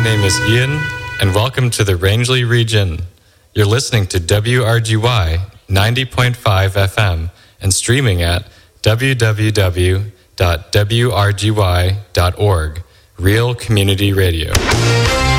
name is Ian, and welcome to the Rangeley region. You're listening to WRGY 90.5 FM and streaming at www.wrgy.org, Real Community Radio.